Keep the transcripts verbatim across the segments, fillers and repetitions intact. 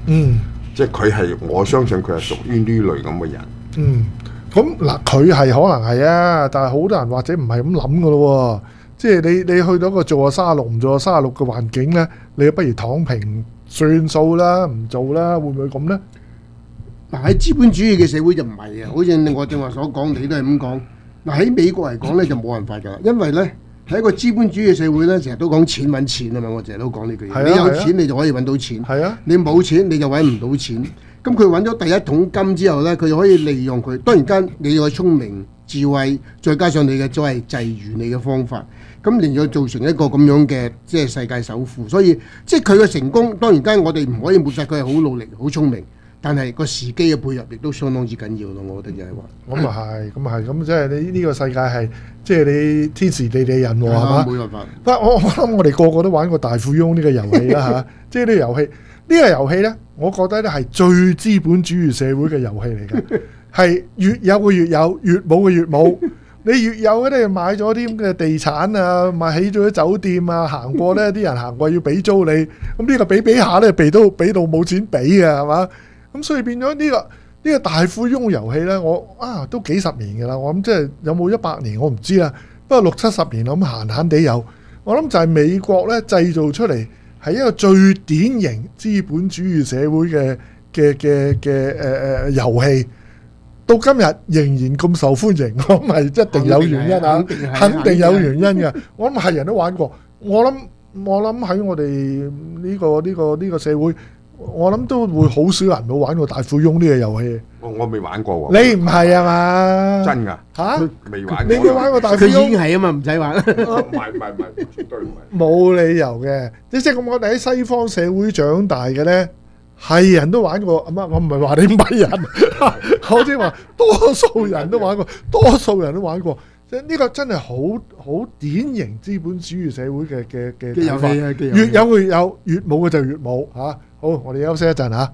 嗯， 即係佢係我相信佢係屬於呢類咁嘅人。 嗯，咁嗱，佢係可能係啊，但係好多人或者唔係咁諗噶咯喎。即係你你去到個做下卅六唔做下卅六嘅環境咧，你不如躺平算數啦，唔做啦，會唔會咁咧？ 嗱，喺資本主義嘅社會就唔係嘅，好似我正話所講，你都係咁講。嗱，喺美國嚟講咧就冇辦法㗎，因為咧喺一個資本主義嘅社會咧，成日都講錢揾錢啊嘛，我成日都講呢句嘢。 係啊你有係啊錢你就可以揾到錢， 係啊， 你冇錢你就揾唔到錢。咁佢揾咗第一桶金之後咧，佢可以利用佢。當然間你有聰明智慧，再加上你嘅所謂際遇你嘅方法。咁令到造成一個咁樣嘅即係世界首富，所以即係佢嘅成功，當然間我哋唔可以抹殺佢係好努力、好聰明，但係個時機嘅配合亦都相當之緊要咯。我覺得就係話， 咁啊係，咁啊係，咁即係你呢個世界係即係你天時地利人和係嘛？ 冇辦法。 不過我我諗我哋個個都玩過大富翁呢個遊戲啦嚇，即係呢個遊戲呢個遊戲咧，我覺得咧係最資本主義社會嘅遊戲嚟嘅，係越有嘅越有，越冇嘅越冇。你越有嗰啲買咗啲咁嘅地產啊，買起咗啲酒店啊，行過咧啲人行過要俾租你，咁呢個俾俾下咧，俾到俾到冇錢俾嘅係嘛？咁所以變咗呢個呢個大富翁遊戲咧，我啊都幾十年㗎啦，我諗即係有冇一百年我唔知啦，不過六七十年我諗閒閒地有，我諗就係美國咧製造出嚟係一個最典型資本主義社會嘅嘅嘅嘅誒誒遊戲。到今日仍然咁受歡迎，我諗係一定有原因啊！肯定有原因嘅。我諗係人都玩過。我諗我諗喺我哋呢個呢個呢個社會，我諗都會好少人會玩過大富翁呢個遊戲。 我我未玩過喎。 你唔係啊嘛？ 真㗎嚇？ 未玩過。 你未玩過大富翁？ 佢已經係啊嘛，唔使玩。 唔係唔係唔係，絕對唔係。 冇理由嘅。即係咁，我哋喺西方社會長大嘅咧。係人都玩過，乜我唔係話你唔係人，我即係話多數人都玩過，多數人都玩過，即係呢個真係好好典型資本主義社會嘅嘅嘅睇法，越有越有，越冇嘅就越冇嚇。好，我哋休息一陣嚇。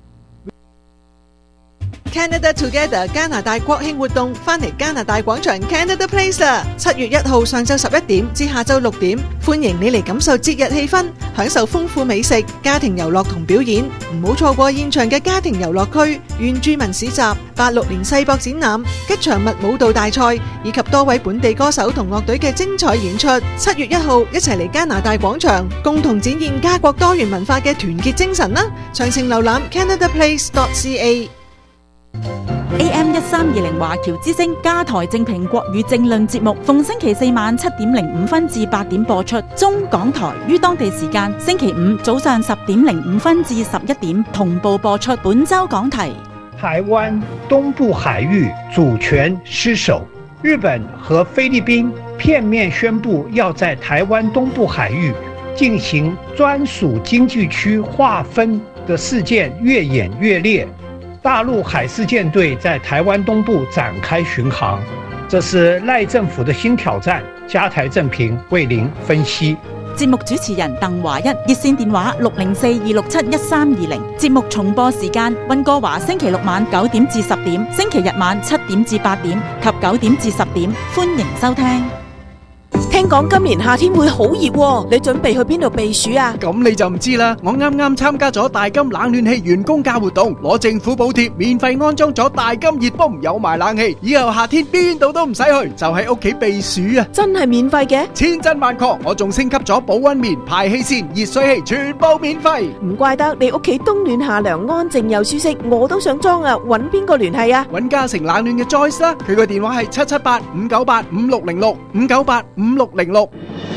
Canada Together 加拿大國慶活動翻嚟加拿大廣場 Canada Place 啦！七月一號上晝十一點至下晝六點，歡迎你嚟感受節日氣氛，享受豐富美食、家庭遊樂同表演。唔好錯過現場嘅家庭遊樂區、原住民市集、八六年世博展覽、吉祥物舞蹈大賽以及多位本地歌手同樂隊嘅精彩演出。七月一號一齊嚟加拿大廣場，共同展現家國多元文化嘅團結精神啦！詳情瀏覽 canada place dot c a。 A M 一三二零華僑之聲加台正評國語政論節目，逢星期四晚七點零五分至八點播出。中港台於當地時間星期五早上十點零五分至十一點同步播出。本周講題： 台灣東部海域主權失守，日本和菲律賓片面宣布要在台灣東部海域進行專屬經濟區劃分的事件越演越烈。大陸海事艦隊在台灣東部展開巡航，這是賴政府的新挑戰。加台正評為您分析。 節目主持人鄧華一，熱線電話六零四二六七一三二零。節目重播時間：溫哥華星期六晚九點至十點，星期日晚七點至八點及九點至十點。歡迎收聽。 聽講今年夏天會好熱喎，你準備去邊度避暑啊？ 咁你就唔知啦，我啱啱參加咗大金冷暖氣員工價活動，攞政府補貼，免費安裝咗大金熱泵，有埋冷氣，以後夏天邊度都唔使去，就喺屋企避暑啊！ 真係免費嘅？ 千真萬確，我仲升級咗保溫棉、排氣扇、熱水器，全部免費。 唔怪得你屋企冬暖夏涼，安靜又舒適，我都想裝啊！搵邊個聯繫啊？ 搵嘉誠冷暖嘅 Joyce 啦，佢個電話係七七八五九八五六零六五九八五六零六。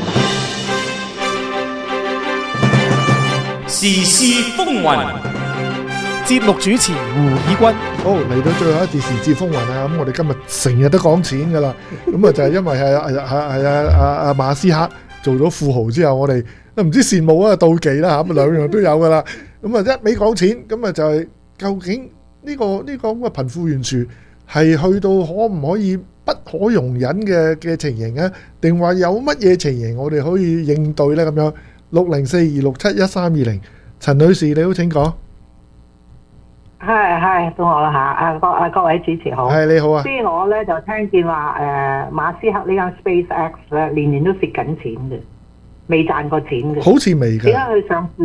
時事風雲， 節目主持胡以軍。好，嚟到最後一節時事風雲啊！咁我哋今日成日都講錢噶啦，咁啊就係因為係係係係啊啊啊馬斯克做咗富豪之後，我哋都唔知羨慕啊妒忌啦嚇，兩樣都有噶啦。咁啊一味講錢，咁啊就係究竟呢個呢個咁嘅貧富懸殊係去到可唔可以不可容忍嘅嘅情形啊？定話有乜嘢情形我哋可以應對呢？咁樣六零四二六七一三二零，陳女士你好，請講。 係係到我啦嚇，啊各啊各位主持好。 係你好啊。即係我咧就聽見話誒馬斯克呢間 SpaceX 咧年年都蝕緊錢嘅，未賺過錢嘅。 好似未㗎。 點解佢上市？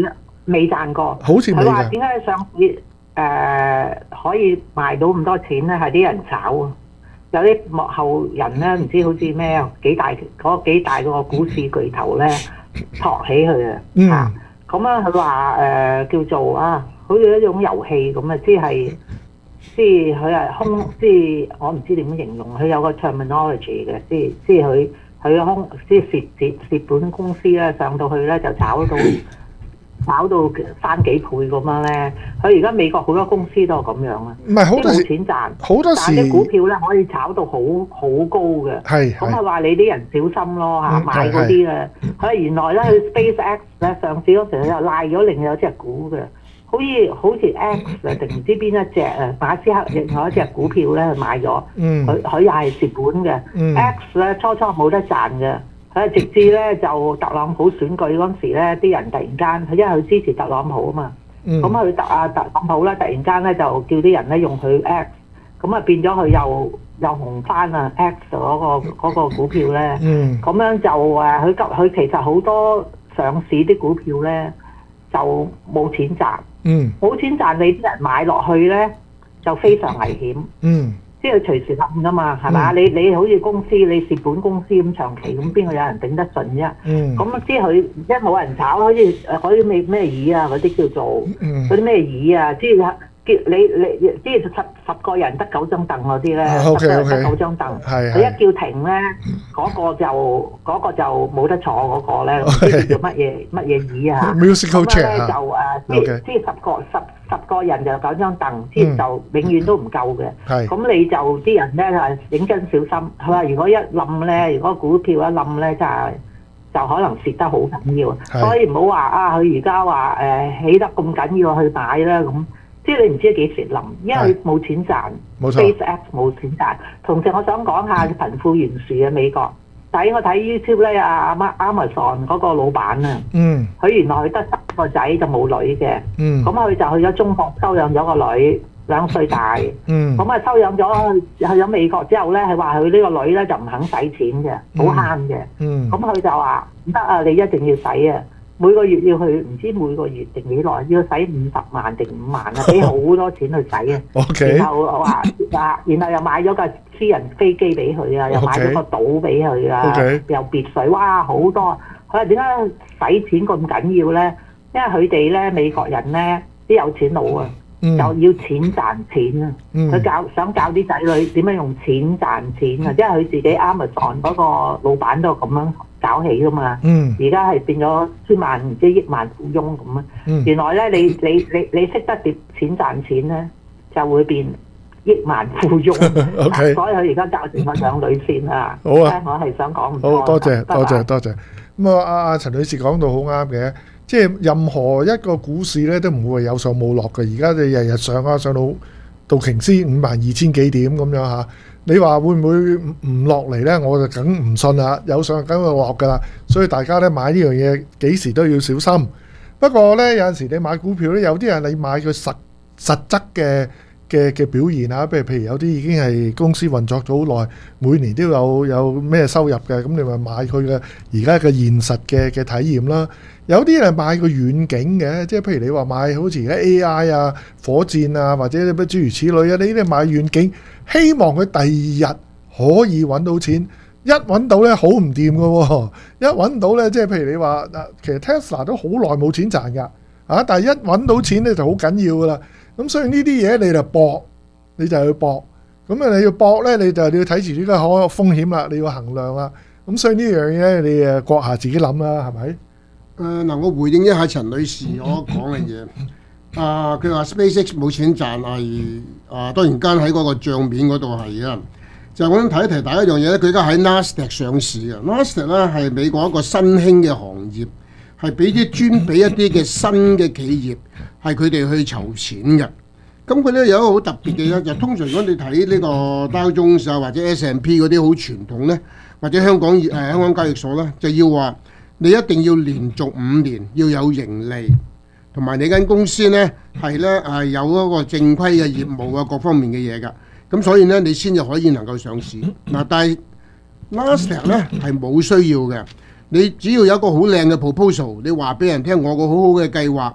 未賺過。 好似未佢話㗎。 點解上市誒、呃、可以賣到咁多錢咧？係啲人炒啊！有啲幕後人咧，唔知好似咩幾大嗰幾大個股市巨頭咧，托起佢啊！ 嗯啊，咁啊，佢話誒叫做啊，好似一種遊戲咁啊，即係即係佢係空，即係我唔知點形容，佢有個 terminology 嘅，即係即係佢佢空，即係蝕蝕蝕本公司咧，上到去咧就炒到。炒到翻幾倍咁樣咧，佢而家美國好多公司都係咁樣啊， 唔係好多時冇錢賺， 好多時但係啲股票咧可以炒到好好高嘅。 係係咁係話你啲人小心咯嚇， 嗯買嗰啲咧，佢原來咧佢 SpaceX 咧上市嗰時佢又賴咗另有隻股嘅，好似好似 X 啊定唔知邊一隻啊，馬斯克另外一隻股票咧佢買咗， 嗯佢佢又係蝕本嘅。 嗯 X 咧初初冇得賺嘅。佢直至咧就特朗普選舉嗰陣時咧，啲人突然間，佢因為佢支持特朗普啊嘛， 嗯咁佢特啊特朗普咧突然間咧就叫啲人咧用佢 X，咁啊變咗佢又又紅翻啊 X 嗰個嗰個股票咧， 嗯咁樣就誒佢急佢其實好多上市啲股票咧就冇錢賺， 嗯冇錢賺你啲人買落去咧就非常危險。 嗯即係隨時冧噶嘛，係嘛？ 嗯你你好似公司，你蝕本公司咁長期，咁邊個有人頂得順啫？ 嗯咁即係佢一冇人炒，好似誒嗰啲咩咩椅啊，嗰啲叫做嗯嗰啲咩椅啊，即係叫你你即係十十個人得九張凳嗰啲咧， 啊十個人 OK，OK 得九張凳， 係係佢一叫停咧，嗰個就嗰個就冇得坐嗰個咧，唔知叫做乜嘢乜嘢椅啊 Musical 咁樣 chair 啊咧就誒，即 OK 係即係十個十十個人就九張凳，即係就永遠都唔夠嘅。 係咁你就啲人咧係認真小心。佢話如果一冧咧，如果股票一冧咧，就係就可能蝕得好緊要。 係所以唔好話啊，佢而家話誒起得咁緊要去買啦咁。即係你唔知幾時冧，因為佢冇錢賺冇錯 ，SpaceX 冇錢賺。同時我想講下貧富懸殊嘅美國。睇我睇 YouTube 咧，阿 Amazon 嗰個老闆啊， 嗯佢原來佢得三個仔就冇女嘅， 嗯咁佢就去咗中國收養咗個女，兩歲大。 嗯咁啊收養咗去去咗美國之後咧，佢話佢呢個女咧就唔肯使錢嘅，好慳嘅。 嗯咁佢就話唔得啊，你一定要使啊！每個月要去唔知每個月定幾耐，要使五十萬定五萬啊，俾好多錢去使啊。 OK 然後話啊，然後又買咗架私人飛機俾佢啊，又買咗個島俾佢啊 OK 又別墅，哇好多。佢話點解使錢咁緊要咧？因為佢哋咧美國人咧啲有錢佬啊， 嗯就要錢賺錢啊。 嗯佢教想教啲仔女點樣用錢賺錢啊，因為佢自己 Amazon 嗰個老闆都係咁樣搞起噶嘛。 嗯而家係變咗千萬唔知億萬富翁咁啊！ 嗯原來咧，你你你你識得點錢賺錢咧，就會變億萬富翁。 OK 所以佢而家教成個養女先啊！ 好啊我係想講唔好多謝拜拜多謝多謝。咁啊，阿阿陳女士講到好啱嘅，即係任何一個股市咧都唔會有上冇落嘅。而家你日日上啊，上到道瓊斯五萬二千幾點咁樣嚇，你話會唔會唔唔落嚟咧？我就梗唔信啦，有上梗會落噶啦。所以大家咧買呢樣嘢幾時都要小心。不過咧有陣時你買股票咧，有啲人你買佢實實質嘅嘅嘅表現啊，譬如譬如有啲已經係公司運作咗好耐，每年都有有咩收入嘅，咁你咪買佢嘅而家嘅現實嘅嘅體驗啦。有啲人買個遠景嘅，即係譬如你話買好似而家 A I 啊、火箭啊，或者乜諸如此類啊，你呢啲買遠景，希望佢第二日可以揾到錢。一揾到咧好唔掂嘅喎，一揾到咧即係譬如你話嗱，其實 Tesla 都好耐冇錢賺㗎，啊！但係一揾到錢咧就好緊要㗎啦。咁所以呢啲嘢你就搏，你就去搏。咁啊你要搏咧，你就要睇住呢個可風險啦，你要衡量啦。咁所以呢樣嘢你誒閣下自己諗啦，係咪？ 誒嗱、呃，我回應一下陳女士我講嘅嘢。啊，佢話 SpaceX 冇錢賺係啊，當然間喺嗰個帳面嗰度係啊。就我想提一提大家一樣嘢咧，佢而家喺 Nasdaq 上市嘅 Nasdaq 咧係美國一個新興嘅行業，係俾啲專俾一啲嘅新嘅企業係佢哋去籌錢嘅。咁佢咧有一個好特別嘅嘢，就通常如果你睇呢個 Dow Jones 啊或者 S and P 嗰啲好傳統咧，或者香港誒、呃、香港交易所咧，就要話你一定要連續五年要有盈利，同埋你間公司咧係咧係有嗰個正規嘅業務啊各方面嘅嘢㗎。咁所以咧，你先至可以能夠上市嗱。但係 Nasdaq 咧係冇需要嘅，你只要有一個好靚嘅 proposal，你話俾人聽我個好好嘅計劃，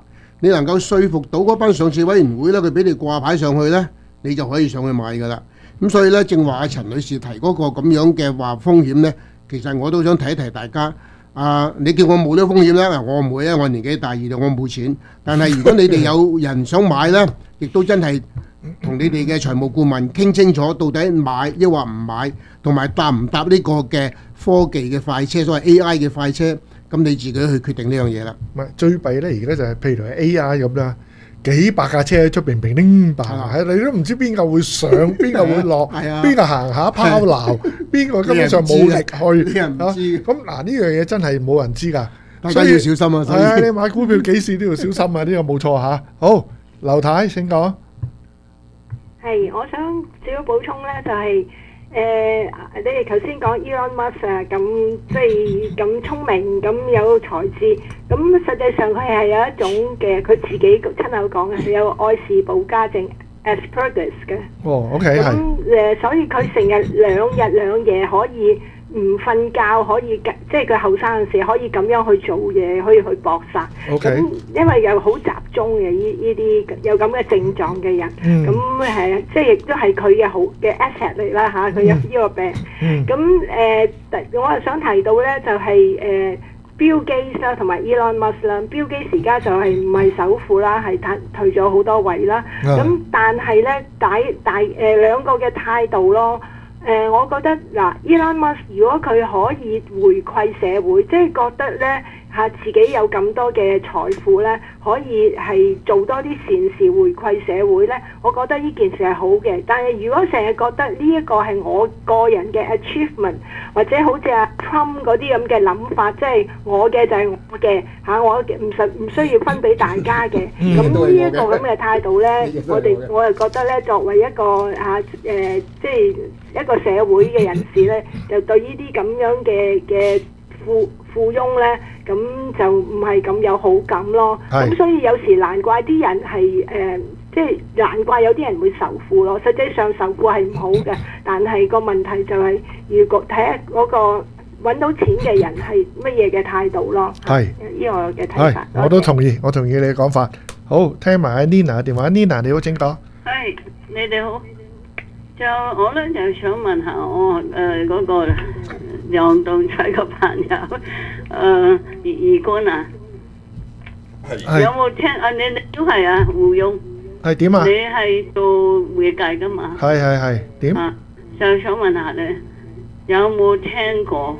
你能夠說服到嗰班上市委員會咧，佢俾你掛牌上去咧，你就可以上去買噶啦。咁所以咧，正話阿陳女士提嗰個咁樣嘅話風險咧，其實我都想提一提大家。啊，你叫我冇呢個風險咧，我唔會啊，我年紀大，二度我冇錢。但係如果你哋有人想買咧，亦都真係同你哋嘅財務顧問傾清楚，到底買抑或唔買，同埋搭唔搭呢個嘅科技嘅快車，所謂 A I 嘅快車，咁你自己去決定呢樣嘢啦。 唔係最弊咧，而家就係譬如係 A I 咁啦，幾百架車喺出邊平拎白，係你都唔知邊個會上，邊個會落，邊個行下拋錨，邊個根本上冇力去。 啲人唔知。 咁嗱呢樣嘢真係冇人知㗎， 大家要小心啊！ 係啊，你買股票幾時都要小心啊！呢個冇錯嚇。好，劉太請講。 係，我想少少補充咧，就係、是、誒、呃，你哋頭先講 Elon Musk 啊，咁即係咁聰明，咁有才智，咁實際上佢係有一種嘅，佢自己親口講嘅，佢有愛是保家症 Asperger's 嘅。 哦 ，OK 係。 咁誒，所以佢成日兩日兩夜可以唔瞓覺，可以即係佢後生嗰時可以咁樣去做嘢，可以去搏殺。 OK。 咁因為又好集中嘅呢呢啲有咁嘅症狀嘅人，咁係、嗯、即係亦都係佢嘅好嘅 asset 嚟啦嚇，佢有呢個病。咁誒、嗯呃，我係想提到咧，就係、是、誒、呃、Bill Gates 啦，同埋 Elon Musk 啦。Bill Gates 而家就係唔係首富啦，係退退咗好多位啦。咁、嗯、但係咧，大大誒、呃、兩個嘅態度咯。誒、呃，我覺得嗱 Elon Musk 如果佢可以回饋社會，即係覺得咧嚇自己有咁多嘅財富咧，可以係做多啲善事回饋社會咧，我覺得呢件事係好嘅。但係如果成日覺得呢一個係我個人嘅 achievement， 或者好似阿 Trump 嗰啲咁嘅諗法，即係我嘅就係我嘅嚇、啊，我唔實唔需要分俾大家嘅。咁呢一個咁嘅態度咧，我哋我係覺得咧，作為一個嚇誒、啊呃，即係一個社會嘅人士咧，就對呢啲咁樣嘅嘅富富翁咧，咁就唔係咁有好感咯。咁所以有時難怪啲人係誒、呃，即係難怪有啲人會仇富咯。實際上仇富係唔好嘅，但係個問題就係、是，如果睇下嗰個揾到錢嘅人係乜嘢嘅態度咯。係呢個嘅睇法。 我都同意，我同意你嘅講法。好，聽埋阿 Nina 嘅電話。Nina 你好，請講。 係，你哋好。就我咧就想問下我誒嗰、呃那個楊棟彩個朋友誒義官啊，有冇聽啊？你你都係啊胡勇係點啊？ 你係做會計噶嘛？ 係係係點啊？就想問下你有冇聽過？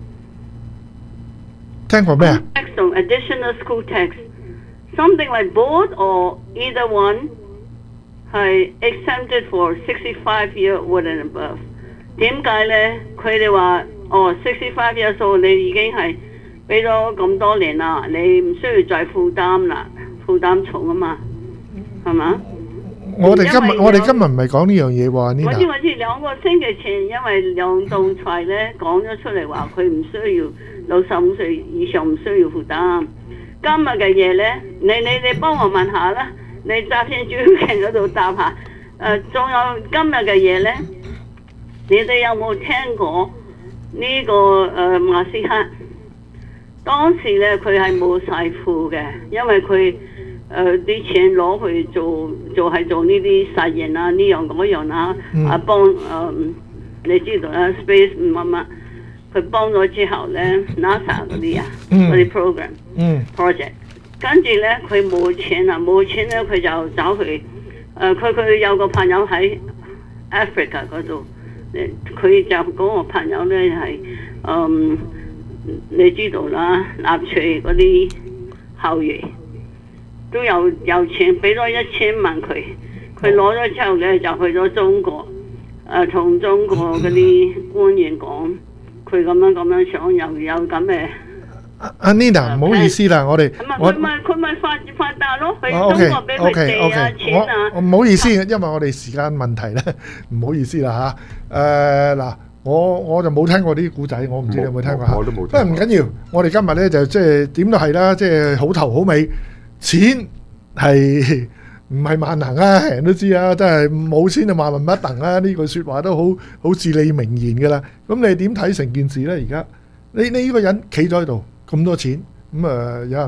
聽過咩啊 ？Tax on additional school tax, something like both or either one。係 exempted for sixty-five year old and above。點解咧？佢哋話哦 sixty-five years old 你已經係俾咗咁多年啦，你唔需要再負擔啦，負擔重啊嘛，係嘛？ 我哋今日我哋今日唔係講呢樣嘢喎。我知我知，兩個星期前因為梁棟才咧講咗出嚟話佢唔需要六十五歲以上唔需要負擔。今日嘅嘢咧，你你你幫我問下啦。你揸先主要鏡嗰度答下，誒、呃，仲有今日嘅嘢咧，你哋有冇聽過呢、這個誒、呃、馬斯克？當時咧佢係冇晒庫嘅，因為佢誒啲錢攞去做做係做呢啲實驗啊，呢樣嗰樣啊，嗯、啊幫誒、呃，你知道啦 ，space 乜乜，佢幫咗之後咧 ，NASA 嗰啲啊，嗰啲 program、嗯、project。跟住咧，佢冇錢啊，冇錢咧，佢就走去誒，佢、呃、佢有個朋友喺 Africa 嗰度，佢就嗰個朋友咧係嗯，你知道啦，納粹嗰啲後裔都有有錢，俾咗一千萬佢，佢攞咗之後咧就去咗中國，誒、呃、同中國嗰啲官員講，佢咁樣咁樣想又有咁嘅。 阿 Nina 唔好意思啦，我哋我唔係佢咪發發達咯，去中國俾佢借啊錢啊。 我唔好意思，因為我哋時間問題咧，唔好意思啦嚇。誒嗱，我我就冇聽過啲古仔，我唔知你有冇聽過嚇。我都冇。不過唔緊要，我哋今日咧就即係點都係啦，即係好頭好尾。錢係唔係萬能啊？人都知啊，真係冇錢就萬萬不能啊！呢句説話都好好至理名言㗎啦。咁你點睇成件事咧？而家你你呢個人企咗喺度。咁多錢咁啊、嗯！有人話：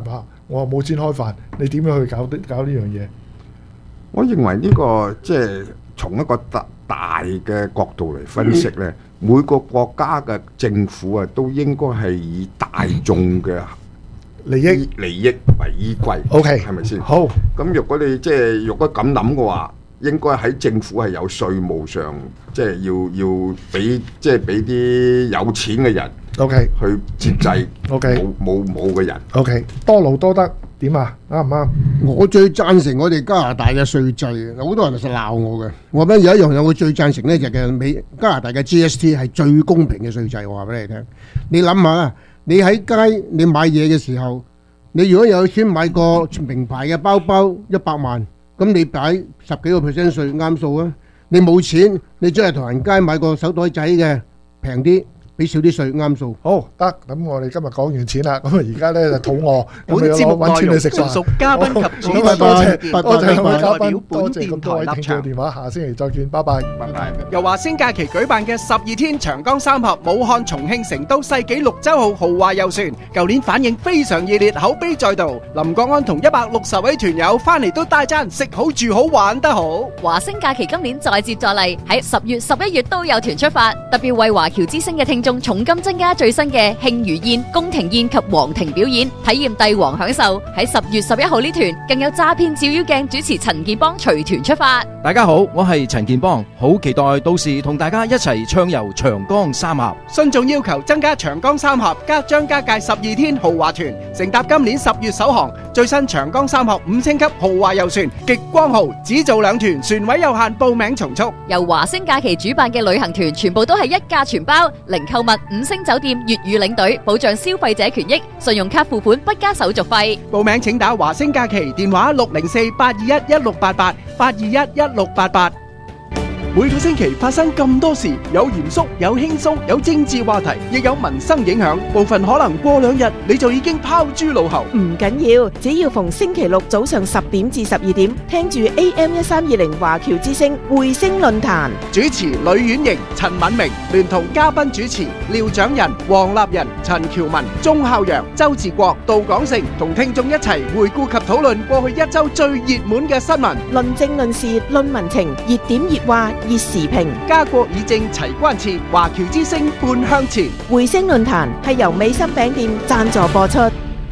我話冇錢開飯，你點樣去搞啲搞呢樣嘢？ 我認為呢個即係從一個大大嘅角度嚟分析呢，每個國家嘅政府啊，都應該係以大眾嘅利益利益為依歸。 OK， 係咪先？ 好。 咁若果你即係若果咁諗嘅話，應該喺政府係有稅務上，即係要要俾即係俾啲有錢嘅人 OK 去接濟 OK 冇冇冇嘅人。 OK， 多勞多得點啊？啱唔啱？ 我最贊成我哋加拿大嘅稅制嘅，好多人就鬧我嘅。我覺得有一樣嘢我最贊成呢，就係美加拿大嘅 G S T 係最公平嘅稅制。我話俾你聽，你諗下啦，你喺街你買嘢嘅時候，你如果有錢買個名牌嘅包包一百萬，咁你擺十幾個 percent 稅啱數啊！你冇錢，你即係同人街買個手袋仔嘅平啲，俾少啲稅啱數。 好得，咁我哋今日講完錢啦，咁啊而家咧就肚餓， 本咁節目揾錢去食飯。 內容純屬嘉賓及主持咁啊多謝拜拜多謝各位拜拜嘉賓， 代表多謝本咁多位聽眾嘅電話，下星期再見，拜拜， 拜拜。 由華星假期舉辦嘅十二天長江三峽武漢、重慶、成都世紀綠洲號豪華遊船，舊年反應非常熱烈，口碑載道。林國安同一百六十位團友翻嚟都大讚食好住好玩得好。 華星假期今年再接再厲，喺十月、十一月都有團出發，特別為華僑之星嘅聽眾重金增加最新嘅慶餘宴、宮廷宴及皇庭表演，體驗帝王享受。喺十月十一號呢團更有詐騙照妖鏡主持陳建邦隨團出發。 大家好，我係陳建邦，好期待到時同大家一齊暢遊長江三峽。 信眾要求增加長江三峽加張家界十二天豪華團，乘搭今年十月首航最新長江三峽五星級豪華遊船極光號，只做兩團，船位有限，報名從速。 由華星假期主辦嘅旅行團全部都係一價全包，零購物、五星酒店、粵語領隊，保障消費者權益，信用卡付款不加手續費。 報名請打華星假期電話六零四八二一一六八八八二一一六八八。每個星期發生咁多事，有嚴肅，有輕鬆，有政治話題，亦有民生影響。部分可能過兩日你就已經拋諸腦後。 唔緊要，只要逢星期六早上十點至十二點，聽住 A M 一三二零華僑之聲匯星論壇， 主持呂婉瑩、陳敏明，聯同嘉賓主持廖長仁、黃立仁、陳喬文、鐘孝陽、周志國、杜廣成，同聽眾一齊回顧及討論過去一周最熱門嘅新聞， 論政論事論民情，熱點熱話熱時評， 家國議政齊關切，華僑之聲半向前。 匯星論壇係由美心餅店贊助播出。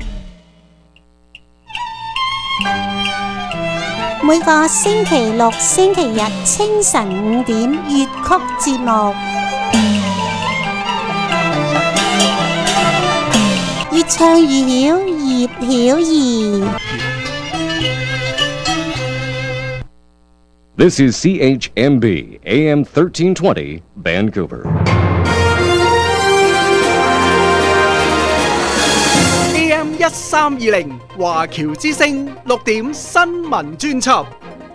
每個星期六、星期日清晨五點粵曲節目，越唱越曉，葉曉儀。 This is C H M B A M thirteen twenty Vancouver. A M 一三二零華僑之聲六點新聞專輯。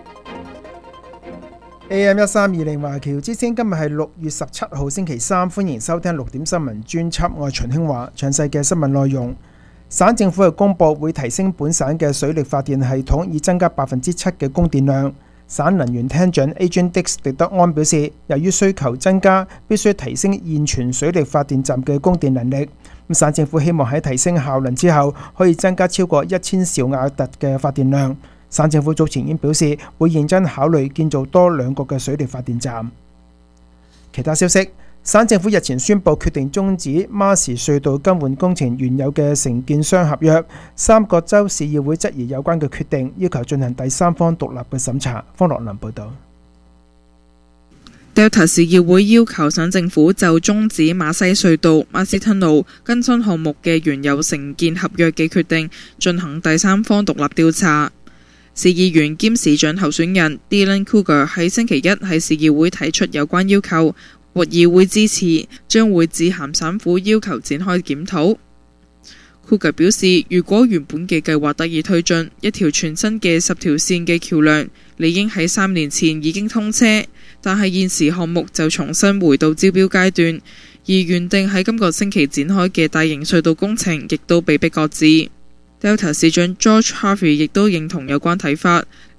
A M 一三二零華僑之聲今日係六月十七號星期三，歡迎收聽六點新聞專輯。我係秦興華，詳細嘅新聞內容。省政府係公佈會提升本省嘅水力發電系統，以增加百分之七嘅供電量。省能源廳長 Agent Dix 狄德安表示，由於需求增加，必須提升現存水力發電站嘅供電能力。咁省政府希望喺提升效能之後，可以增加超過一千兆瓦特嘅發電量。省政府早前已經表示，會認真考慮建造多兩個嘅水力發電站。其他消息，省政府日前宣布決定終止馬士隧道更換工程原有嘅承建商合約，三個州市議會質疑有關嘅決定，要求進行第三方獨立嘅審查。方樂林報導。 Delta 市議會要求省政府就終止馬西隧道馬斯吞路更新項目嘅原有承建合約嘅決定進行第三方獨立調查。市議員兼市長候選人 Dylan Cougar 喺星期一喺市議會提出有關要求，獲議會支持，將會致函省府要求展開檢討。Cougar 表示，如果原本嘅計劃得以推進，一條全新嘅十條線嘅橋梁理應喺三年前已經通車，但係現時項目就重新回到招標階段，而原定喺今個星期展開嘅大型隧道工程亦都被迫擱置。Delta 市長 George Harvey 亦都認同有關睇法，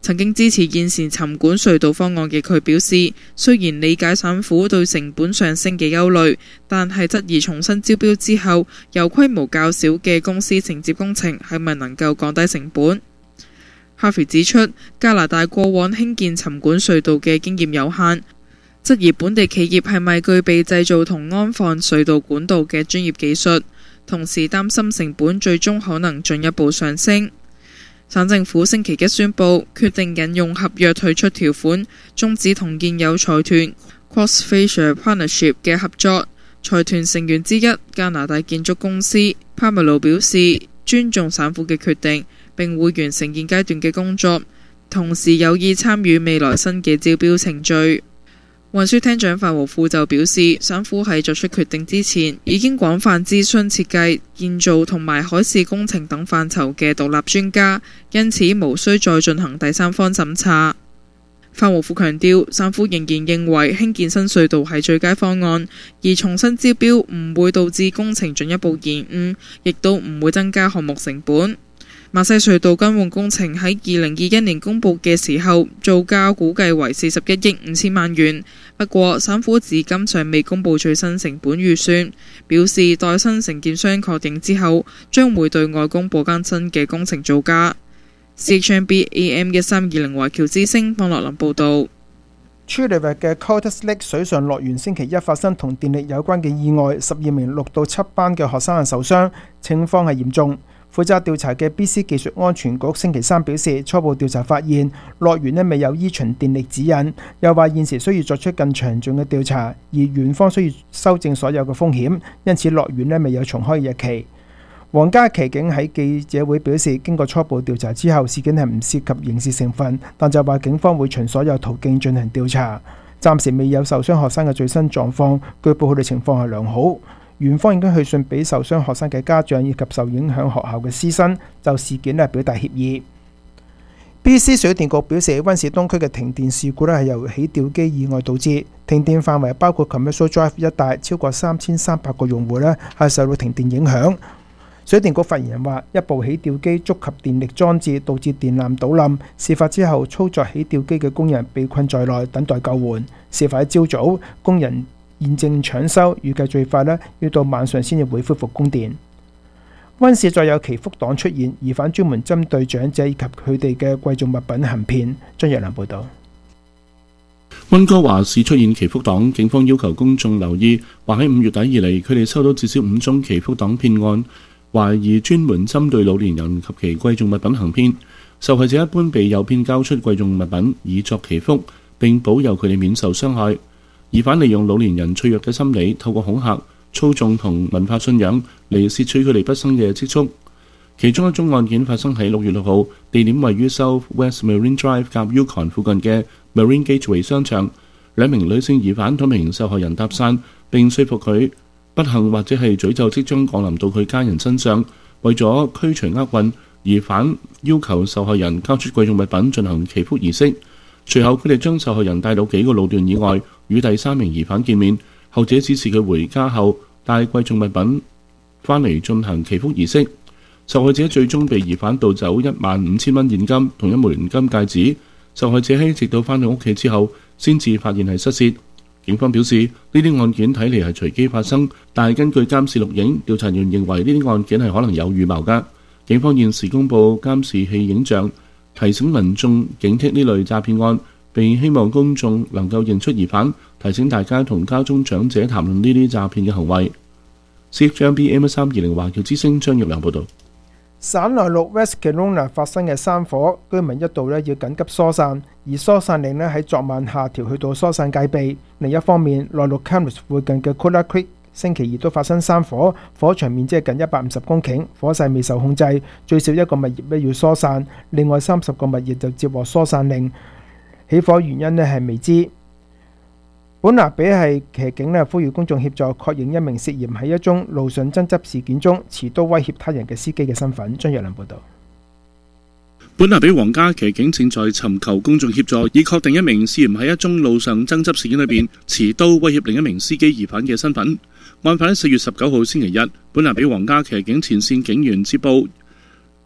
曾經支持現時沉管隧道方案嘅佢表示，雖然理解省府對成本上升嘅憂慮，但係質疑重新招標之後，由規模較小嘅公司承接工程係咪能夠降低成本。哈菲指出，加拿大過往興建沉管隧道嘅經驗有限，質疑本地企業係咪具備製造同安放隧道管道嘅專業技術，同時擔心成本最終可能進一步上升。省政府星期一宣布，決定引用合約退出條款，終止同現有財團 Crossfacia Partnership 嘅合作。財團成員之一加拿大建築公司 Pamelo 表示，尊重省府嘅決定，並會完成現階段嘅工作，同時有意參與未來新嘅招標程序。運輸廳長范和富就表示，省府喺作出決定之前，已經廣泛諮詢設計、建造同埋海事工程等範疇嘅獨立專家，因此無需再進行第三方審查。范和富強調，省府仍然認為興建新隧道係最佳方案，而重新招標唔會導致工程進一步延誤，亦都唔會增加項目成本。馬西隧道更換工程喺二零二一年公佈嘅時候，造價估計為四十一億五千萬元。不過，省府至今尚未公佈最新成本預算，表示待新承建商確認之後，將會對外公佈更新嘅工程造價。C H M B A M 一三二零華僑之聲方樂林報導。 True River 嘅 Colders Lake 水上樂園星期一發生同電力有關嘅意外，十二名六到七班嘅學生受傷，情況係嚴重。負責調查嘅 B C 技術安全局星期三表示，初步調查發現樂園呢未有依循電力指引，又話現時需要作出更詳盡嘅調查，而園方需要修正所有嘅風險，因此樂園呢未有重開日期。皇家騎警喺記者會表示，經過初步調查之後，事件係唔涉及刑事成分，但就話警方會循所有途徑進行調查。暫時未有受傷學生嘅最新狀況，據報佢哋情況係良好。園方已經去信俾受傷學生嘅家長以及受影響學校嘅師生，就事件咧表達歉意。B C 水電局表示，溫市東區嘅停電事故咧係由起吊機意外導致，停電範圍包括 Commercial Drive 一帶，超過三千三百個用戶咧係受到停電影響。水電局發言人話，一部起吊機觸及電力裝置，導致電纜倒冧。事發之後，操作起吊機嘅工人被困在內，等待救援。事發喺朝早，工人現正搶修，預計最快呢要到晚上先至會恢復供電。溫市再有祈福黨出現，疑犯專門針對長者以及佢哋嘅貴重物品行騙。張若良報導。 溫哥華市出現祈福黨，警方要求公眾留意，話喺五月底以嚟，佢哋收到至少五宗祈福黨騙案，懷疑專門針對老年人及其貴重物品行騙。受害者一般被誘騙交出貴重物品以作祈福，並保佑佢哋免受傷害。疑犯利用老年人脆弱嘅心理，透過恐嚇、操縱同文化信仰嚟竊取佢哋畢生嘅積蓄。其中一宗案件發生喺六月六號，地點位於 South West Marine Drive 夾 Yukon 附近嘅 Marine Gateway 商場。兩名女性疑犯同一名受害人搭訕，並說服佢不幸或者係詛咒即將降臨到佢家人身上。為咗驅除厄運，疑犯要求受害人交出貴重物品進行祈福儀式。隨後佢哋將受害人帶到幾個路段以外，與第三名疑犯見面。後者指示佢回家後帶貴重物品返嚟進行祈福儀式。受害者最終被疑犯盜走一萬五千蚊現金同一枚連金戒指。受害者喺直到返到屋企之後，先至發現係失竊。警方表示，呢啲案件睇嚟係隨機發生，但係根據監視錄影，調查員認為呢啲案件係可能有預謀㗎。警方現時公佈監視器影像，提醒民眾警惕呢類詐騙案，並希望公眾能夠認出疑犯，提醒大家同家中長者談論呢啲詐騙嘅行為。C H M B A M 三二零華僑之聲張玉良報導。 省內陸 West Kelowna 發生嘅山火，居民一度咧要緊急疏散，而疏散令咧喺昨晚下調去到疏散戒備。另一方面，內陸 Cairns 附近嘅 Cooler Creek 星期二都發生山火，火場面積近一百五十公頃，火勢未受控制，最少一個物業咧要疏散，另外三十個物業就接獲疏散令。起火原因咧係未知。本拿比係騎警咧呼籲公眾協助確認一名涉嫌喺一宗路上爭執事件中持刀威脅他人嘅司機嘅身份。張若良報導。 本拿比皇家騎警正在尋求公眾協助，以確定一名涉嫌喺一宗路上爭執事件裏邊持刀威脅另一名司機疑犯嘅身份。案發喺四月十九號星期日，本拿比皇家騎警前線警員接報，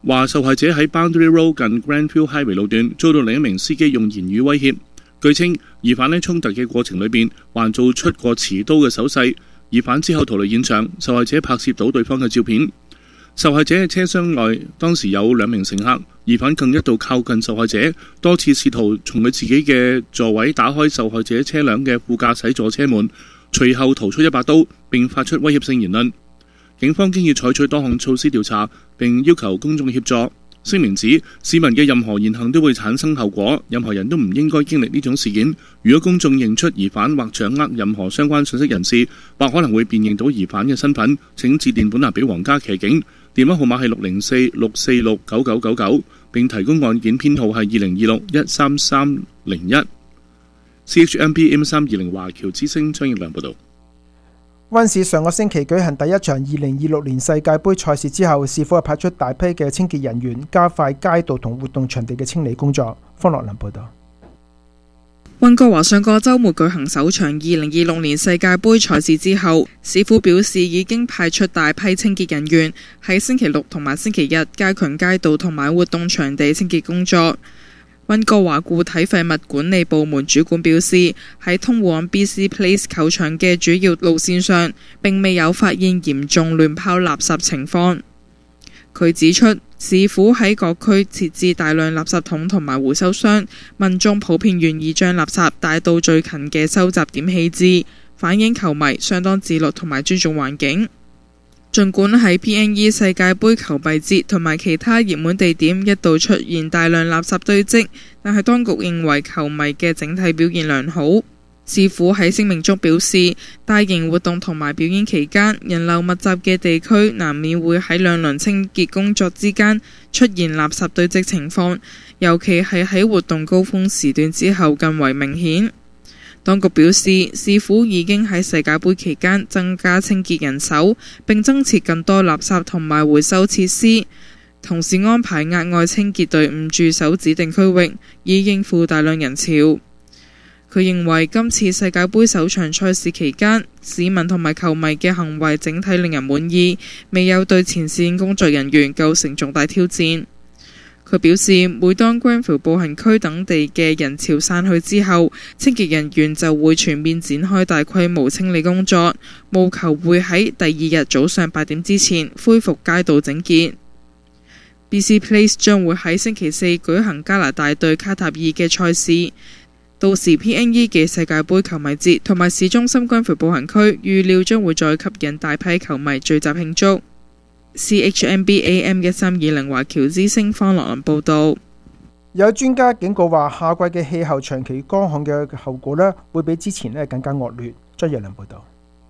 話受害者喺 Boundary Road 近 Grandview Highway 路段遭到另一名司機用言語威脅。據稱，疑犯喺衝突嘅過程裏邊還做出過持刀嘅手勢。疑犯之後逃離現場，受害者拍攝到對方嘅照片。受害者嘅車廂內當時有兩名乘客，疑犯更一度靠近受害者，多次試圖從佢自己嘅座位打開受害者車輛嘅副駕駛座車門，隨後掏出一把刀並發出威脅性言論。警方經已採取多項措施調查，並要求公眾協助。聲明指市民嘅任何言行都會產生後果，任何人都唔應該經歷呢種事件。如果公眾認出疑犯或掌握任何相關信息人士，或可能會辨認到疑犯嘅身份，請致電本拿比皇家騎警，電話號碼係六零四六四六九九九九，並提供案件編號係二零二六一三三零一。C H M B M 三二零華僑之聲張奕良報導。 溫市上個星期舉行第一場二零二六年世界盃賽事之後，市府係派出大批嘅清潔人員，加快街道同活動場地嘅清理工作。方樂林報導。 溫哥華上個週末舉行首場二零二六年世界盃賽事之後，市府表示已經派出大批清潔人員喺星期六同埋星期日加強街道同埋活動場地清潔工作。溫哥華固體廢物管理部門主管表示，喺通往 B C Place 球場嘅主要路線上並未有發現嚴重亂拋垃圾情況。佢指出，市府喺各區設置大量垃圾桶同埋回收箱，民眾普遍願意將垃圾帶到最近嘅收集點棄置，反映球迷相當自律同埋尊重環境。儘管喺 P N E 世界盃球迷節同埋其他熱門地點一度出現大量垃圾堆積，但係當局認為球迷嘅整體表現良好。市府喺聲明中表示，大型活動同埋表演期間，人流密集嘅地區難免會喺兩輪清潔工作之間出現垃圾堆積情況，尤其係喺活動高峰時段之後更為明顯。當局表示，市府已經喺世界盃期間增加清潔人手，並增設更多垃圾同埋回收設施，同時安排額外清潔隊伍駐守指定區域，以應付大量人潮。佢認為今次世界盃首場賽事期間，市民同埋球迷嘅行為整體令人滿意，未有對前線工作人員構成重大挑戰。佢表示，每當 Granville 步行區等地嘅人潮散去之後，清潔人員就會全面展開大規模清理工作，務求會喺第二日早上八點之前恢復街道整潔。B C Place 將會喺星期四舉行加拿大對卡塔爾嘅賽事，到時 P N E 嘅世界盃球迷節同埋市中心 Granville 步行區預料將會再吸引大批球迷聚集慶祝。C H M B A M 一三二零華僑之聲方樂林報導。 有專家警告話，夏季嘅氣候長期乾旱嘅後果呢會比之前呢更加惡劣。張日良報導。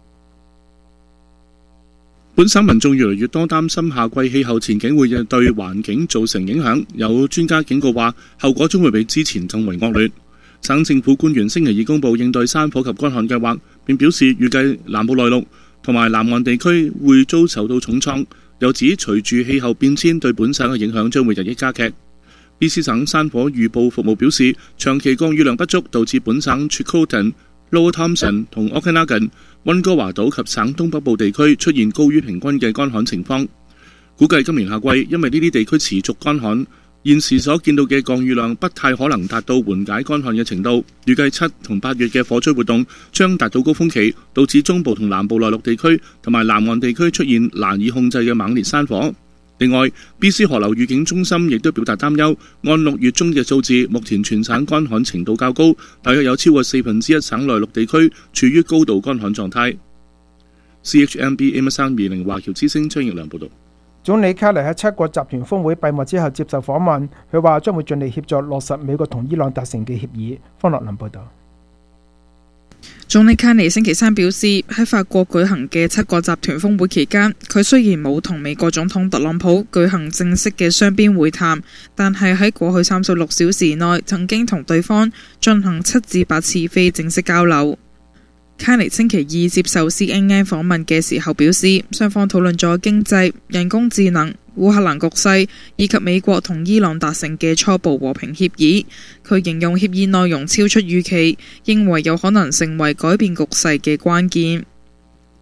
本省民眾越嚟越多擔心夏季氣候前景會對環境造成影響，有專家警告話，後果將會比之前更為惡劣。省政府官員星期二公布應對山火及乾旱計劃，並表示預計南部內陸同埋南岸地區會遭受到重創。又指隨住氣候變遷對本省嘅影響將會日益加劇。B C 省山火預報服務表示，長期降雨量不足導致本省 Chilcotin、Lower Thomson 同 Okanagan、溫哥華島及省東北部地區出現高於平均嘅乾旱情況。估計今年夏季因為呢啲地區持續乾旱，現時所見到嘅降雨量不太可能達到緩解乾旱嘅程度。預計七同八月嘅火災活動將達到高峰期，導致中部同南部內陸地區同埋南岸地區出現難以控制嘅猛烈山火。另外 ，B C 河流預警中心亦都表達擔憂，按六月中嘅數字，目前全省乾旱程度較高，大約有超過四分之一省內陸地區處於高度乾旱狀態。C H M B M 三二零華僑之聲張奕良報導。 總理卡尼喺七國集團峰會閉幕之後接受訪問，佢話將會盡力協助落實美國同伊朗達成嘅協議。方樂林報導。 總理卡尼星期三表示，喺法國舉行嘅七國集團峰會期間，佢雖然冇同美國總統特朗普舉行正式嘅雙邊會談，但係喺過去三十六小時內曾經同對方進行七至八次非正式交流。卡尼星期二接受 C N N 訪問嘅時候表示，雙方討論咗經濟、人工智能、烏克蘭局勢以及美國同伊朗達成嘅初步和平協議。佢形容協議內容超出預期，認為有可能成為改變局勢嘅關鍵。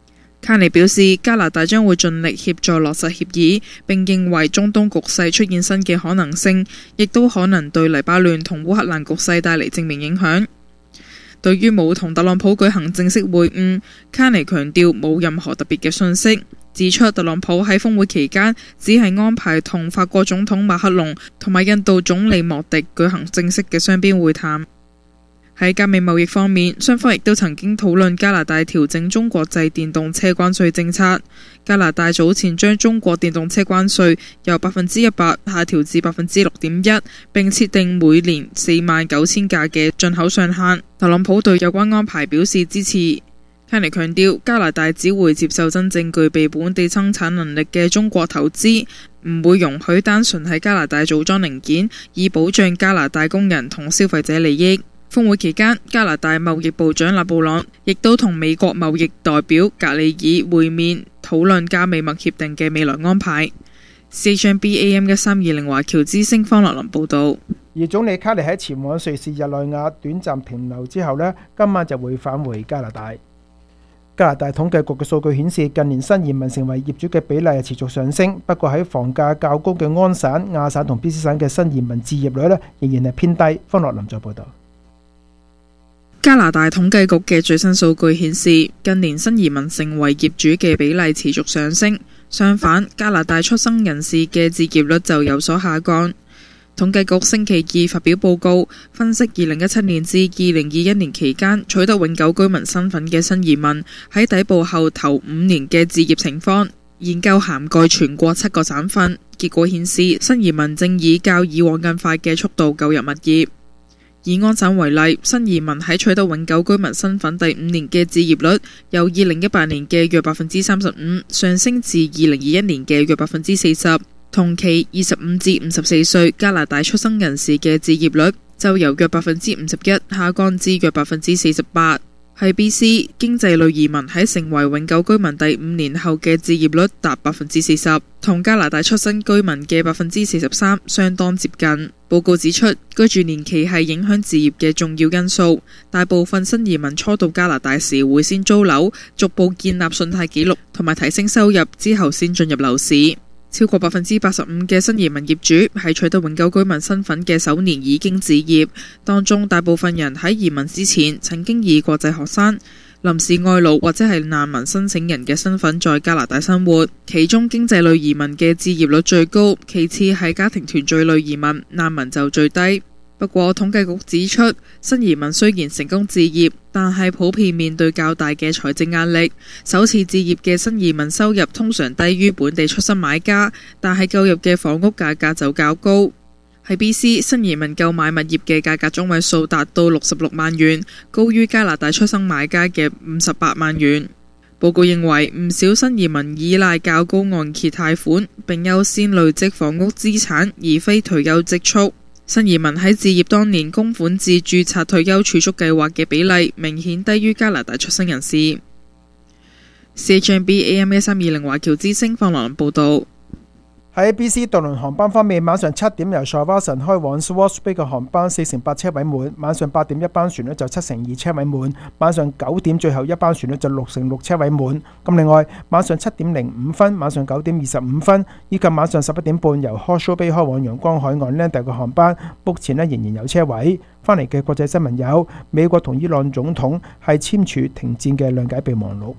卡尼表示，加拿大將會盡力協助落實協議，並認為中東局勢出現新嘅可能性，亦都可能對黎巴嫩同烏克蘭局勢帶嚟正面影響。對於冇同特朗普舉行正式會晤，卡尼強調冇任何特別嘅訊息，指出特朗普喺峰會期間只係安排同法國總統馬克龍同埋印度總理莫迪舉行正式嘅雙邊會談。喺加美貿易方面，雙方亦都曾經討論加拿大調整中國製電動車關稅政策。加拿大早前將中國電動車關稅由百分之一百下調至百分之六點一，並設定每年四萬九千架嘅進口上限。特朗普對有關安排表示支持。卡尼強調，加拿大只會接受真正具備本地生產能力嘅中國投資，唔會容許單純喺加拿大組裝零件，以保障加拿大工人同消費者利益。峰會期間，加拿大貿易部長勒布朗亦都同美國貿易代表格里爾會面，討論加美貿協定嘅未來安排。C H N B A M 一三二零華僑之聲方樂林報導。 而總理卡尼喺前往瑞士日內瓦短暫停留之後呢，今晚就會返回加拿大。加拿大統計局嘅數據顯示，近年新移民成為業主嘅比例係持續上升，不過喺房價較高嘅安省、亞省同 B C 省嘅新移民置業率呢，仍然係偏低。方樂林再報導。 加拿大統計局嘅最新數據顯示，近年新移民成為業主嘅比例持續上升，相反，加拿大出生人士嘅置業率就有所下降。統計局星期二發表報告，分析二零一七年至二零二一年期間取得永久居民身份嘅新移民喺抵埗後頭五年嘅置業情況，研究涵蓋全國七個省份，結果顯示新移民正以較以往更快嘅速度購入物業。以安省為例，新移民喺取得永久居民身份第五年嘅置業率由二零一八年嘅約百分之三十五上升至二零二一年嘅約百分之四十。同期二十五至五十四歲加拿大出生人士嘅置業率就由約百分之五十一下降至約百分之四十八。喺 B C 經濟類移民喺成為永久居民第五年後嘅置業率達百分之四十，同加拿大出生居民嘅百分之四十三相當接近。報告指出，居住年期係影響置業嘅重要因素。大部分新移民初到加拿大時會先租樓，逐步建立信貸記錄同埋提升收入之後先進入樓市。超過百分之八十五嘅新移民業主喺取得永久居民身份嘅首年已經置業，當中大部分人喺移民之前曾經以國際學生、臨時外勞或者係難民申請人嘅身份在加拿大生活。其中經濟類移民嘅置業率最高，其次係家庭團聚類移民，難民就最低。不過統計局指出，新移民雖然成功置業，但係普遍面對較大嘅財政壓力。首次置業嘅新移民收入通常低於本地出生買家，但係購入嘅房屋價格就較高。喺 B C 新移民購買物業嘅價格中位數達到六十六萬元，高於加拿大出生買家嘅五十八萬元。報告認為，唔少新移民依賴較高按揭貸款，並優先累積房屋資產，而非退休積蓄。新移民喺置業當年供款至註冊退休儲蓄計劃嘅比例明顯低於加拿大出生人士。C H N B A M 一三二零華僑之聲方樂林報導。 喺 B C 渡輪航班方面，晚上七點由 Shawson 開往 Swartz Bay 嘅航班四成八車位滿，晚上八點一班船呢就七成二車位滿，晚上九點最後一班船呢就六成六車位滿。咁另外晚上七點零五分、晚上九點二十五分以及晚上十一點半由 Hawke's Bay 開往陽光海岸 Lander 嘅航班，目前呢仍然有車位。翻嚟嘅國際新聞有美國同伊朗總統係簽署停戰嘅諒解備忘錄。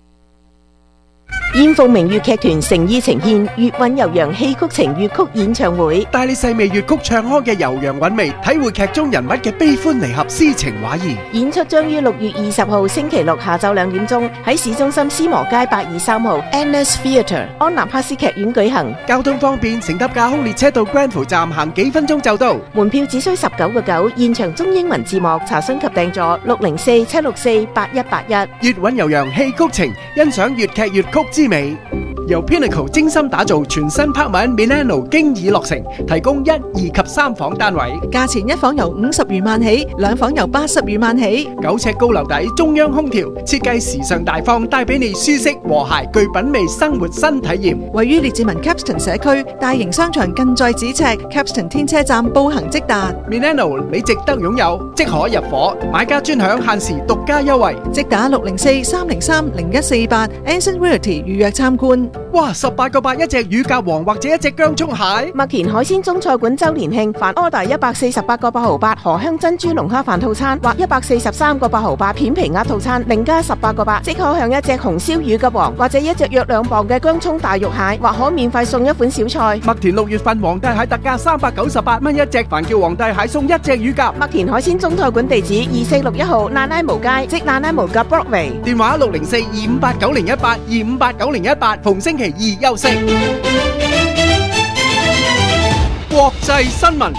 燕鳳明粵劇團誠意呈獻粵韻悠揚戲曲情粵曲演唱會， 帶你細味粵曲唱腔嘅悠揚韻味，體會劇中人物嘅悲歡離合、詩情畫意。 演出將於六月二十號星期六下晝兩點鐘喺市中心斯摩街八二三號 Annex Theatre 安納帕斯劇院舉行。 交通方便，乘搭架空列車到 Granville 站行幾分鐘就到。 門票只需十九個九，現場中英文字幕，查詢及訂座六零四七六四八一八一。 粵韻悠揚戲曲情，欣賞粵劇粵曲之美。 由 Pinnacle 精心打造全新柏文 Milano 經已落成，提供一、二及三房單位， 價錢一房由五十餘萬起，兩房由八十餘萬起。 九尺高樓底，中央空調，設計時尚大方，帶俾你舒適和諧具品味生活新體驗。 位於列治文 Capston 社區，大型商場近在咫尺 ，Capston 天車站步行即達。 Milano 你值得擁有，即可入伙，買家專享限時獨家優惠， 即打六零四三零三零一四八 Anson Realty 預約參觀。 哇，十八個八一隻乳鴿王或者一隻姜葱蟹。 麥田海鮮中菜館周年慶，凡 order 一百四十八個八毫八荷香珍珠龍蝦飯套餐或一百四十三個八毫八片皮鴨套餐，另加十八個八，即可享一隻紅燒乳鴿王或者一隻約兩磅嘅姜葱大肉蟹，或可免費送一款小菜。 麥田六月份皇帝蟹特價三百九十八蚊一隻，凡叫皇帝蟹送一隻乳鴿。 麥田海鮮中菜館地址二四六一號蘭拉無街，即蘭拉無街 Broadway， 電話六零四二五八九零一八二五八九零一八，逢星期二休息。國際新聞。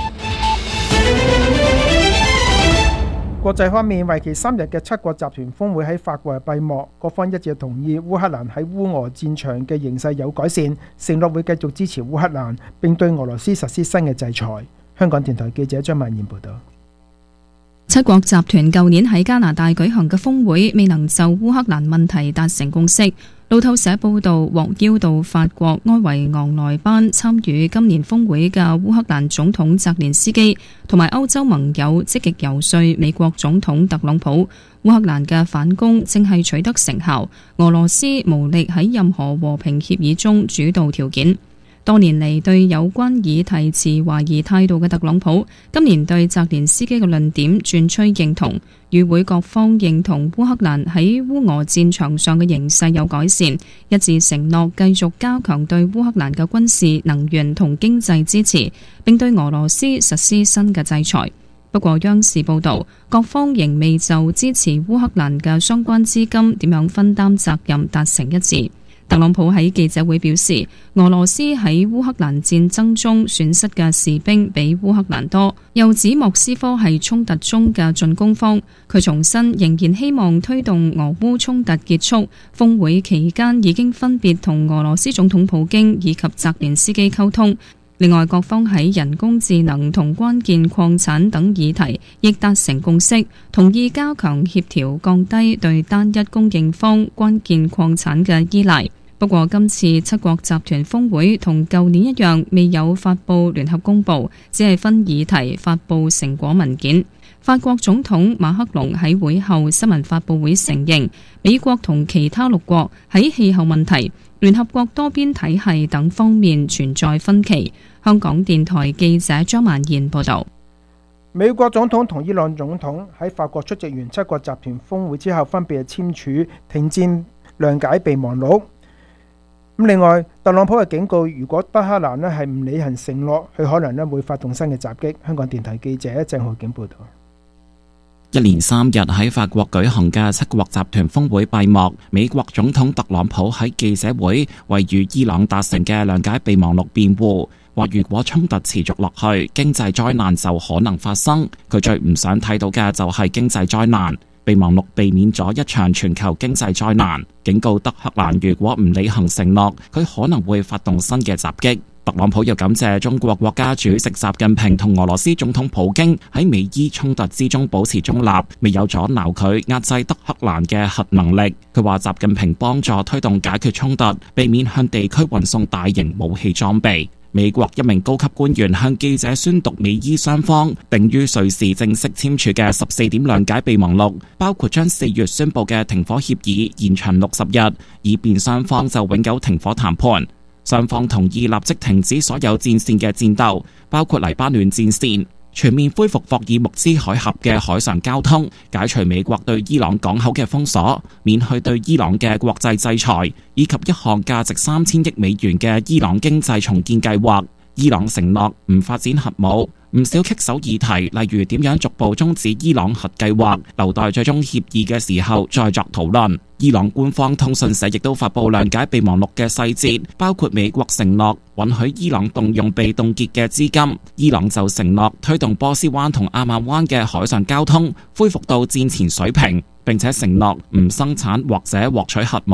國際方面，為期三日嘅七國集團峰會喺法國係閉幕，各方一致同意烏克蘭喺烏俄戰場嘅形勢有改善，承諾會繼續支持烏克蘭，並對俄羅斯實施新嘅制裁。香港電台記者張曼燕報道。 七國集團舊年喺加拿大舉行嘅峰會未能就烏克蘭問題達成共識。路透社報道，獲邀到法國埃維昂萊班參與今年峰會嘅烏克蘭總統澤連斯基同埋歐洲盟友積極游說美國總統特朗普，烏克蘭嘅反攻正係取得成效，俄羅斯無力喺任何和平協議中主導條件。多年嚟對有關議題持懷疑態度嘅特朗普，今年對澤連斯基嘅論點轉趨認同。與會各方認同烏克蘭喺烏俄戰場上嘅形勢有改善，一致承諾繼續加強對烏克蘭嘅軍事、能源同經濟支持，並對俄羅斯實施新嘅制裁。不過央視報導，各方仍未就支持烏克蘭嘅相關資金點樣分擔責任達成一致。特朗普喺記者會表示，俄羅斯喺烏克蘭戰爭中損失嘅士兵比烏克蘭多，又指莫斯科係衝突中嘅進攻方。佢重申仍然希望推動俄烏衝突結束。峰會期間已經分別同俄羅斯總統普京以及澤連斯基溝通。另外，各方喺人工智能同關鍵礦產等議題亦達成共識，同意加強協調，降低對單一供應方關鍵礦產嘅依賴。不過今次七國集團峰會同舊年一樣，未有發布聯合公報，只係分議題發布成果文件。法國總統馬克龍喺會後新聞發佈會承認，美國同其他六國喺氣候問題、聯合國多邊體系等方面存在分歧。香港電台記者張曼燕報導。 美國總統同伊朗總統喺法國出席完七國集團峰會之後，分別簽署停戰諒解備忘錄。咁另外，特朗普嘅警告，如果北克蘭咧係唔履行承諾，佢可能咧會發動新嘅襲擊。香港電台記者鄭浩景報道。 一連三日喺法國舉行嘅七國集團峰會閉幕，美國總統特朗普喺記者會為與伊朗達成嘅諒解備忘錄辯護，話如果衝突持續落去，經濟災難就可能發生。佢最唔想睇到嘅就係經濟災難。備忘錄避免咗一場全球經濟災難，警告德黑蘭如果唔履行承諾，佢可能會發動新嘅襲擊。特朗普又感謝中國國家主席習近平同俄羅斯總統普京喺美伊衝突之中保持中立，未有阻撓佢壓制德黑蘭嘅核能力。佢話習近平幫助推動解決衝突，避免向地區運送大型武器裝備。美國一名高級官員向記者宣讀美伊雙方定於瑞士正式簽署嘅十四點諒解備忘錄，包括將四月宣布嘅停火協議延長六十日，以便雙方就永久停火談判。雙方同意立即停止所有戰線嘅戰鬥，包括黎巴嫩戰線，全面恢復霍爾木茲海峽嘅海上交通，解除美國對伊朗港口嘅封鎖，免去對伊朗嘅國際制裁，以及一項價值三千億美元嘅伊朗經濟重建計劃。伊朗承諾唔發展核武，唔少棘手議題，例如點樣逐步終止伊朗核計劃，留待最終協議嘅時候再作討論。伊朗官方通訊社亦都發布諒解備忘錄嘅細節，包括美國承諾允許伊朗動用被凍結嘅資金，伊朗就承諾推動波斯灣同阿曼灣嘅海上交通恢復到戰前水平，並且承諾唔生產或者獲取核武。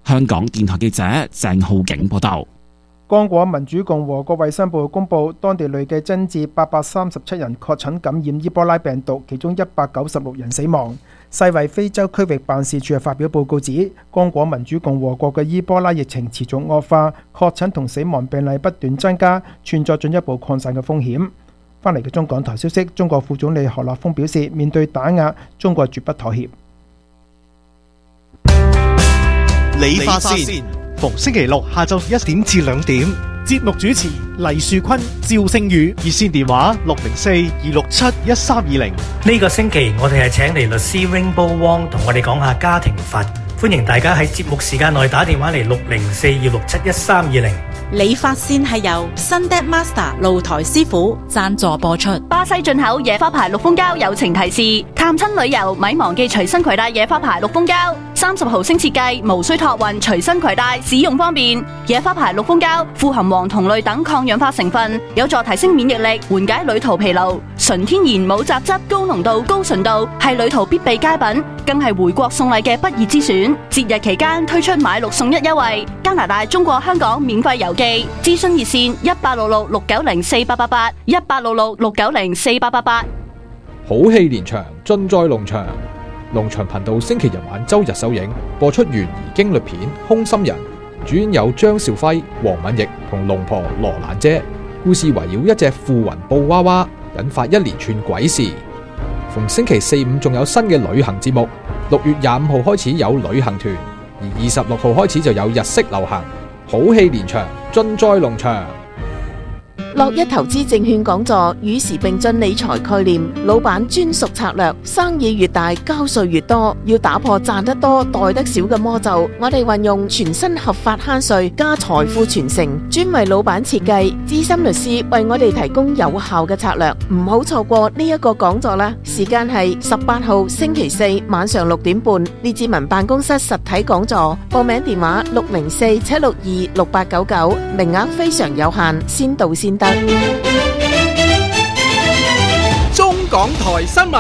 香港電台記者鄭浩景報道。 剛果民主共和國衛生部公布，當地累計增至八百三十七人確診感染伊波拉病毒，其中一百九十六人死亡。世衛非洲區域辦事處發表報告指，剛果民主共和國嘅伊波拉疫情持續惡化，確診同死亡病例不斷增加，存在進一步擴散嘅風險。翻嚟嘅中港台消息，中國副總理何立峰表示，面對打壓，中國絕不妥協。 理髮線逢星期六下晝一點至兩點，節目主持黎樹坤、趙星宇，熱線電話六零四二六七一三二零。 呢個星期我哋係請嚟律師 Rainbow Wong 同我哋講下家庭法，歡迎大家喺節目時間內打電話嚟六零四二六七一三二零。 理髮線係由 Sunday Master 露台師傅贊助播出。 巴西進口野花牌綠蜂膠友情提示：探親旅遊咪忘記隨身攜帶野花牌綠蜂膠，三十毫升設計，無需託運，隨身攜帶，使用方便。野花牌綠蜂膠富含黃酮類等抗氧化成分，有助提升免疫力，緩解旅途疲勞。純天然冇雜質，高濃度、高純度，係旅途必備佳品，更係回國送禮嘅不二之選。節日期間推出買六送一優惠，加拿大、中國香港免費郵寄。諮詢熱線一八六六六九零四八八八，一八六六六九零四八八八。 好戲連場，盡在龍翔。龍翔頻道星期日晚周日首映，播出懸疑驚慄片《空心人》，主演有張兆輝、黃敏奕同龍婆羅蘭姐。故事圍繞一隻附雲布娃娃，引發一連串鬼事。逢星期四五仲有新嘅旅行節目，六月廿五號開始有旅行團，而二十六號開始就有日式流行。好戲連場，盡在龍翔。 樂一投資證券講座，與時並進理財概念，老闆專屬策略，生意越大交稅越多，要打破賺得多袋得少嘅魔咒。我哋運用全新合法慳稅加財富傳承，專為老闆設計，資深律師為我哋提供有效嘅策略，唔好錯過呢一個講座啦！時間係十八號星期四晚上六點半，列治文辦公室實體講座，報名電話六零四七六二六八九九，名額非常有限，先到先得。 中港台新聞。